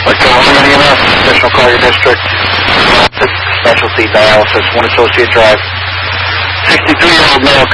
Western Harmony EMS, National Cardiac District, Specialty Dialysis, 1 Associate Drive. 63-year-old male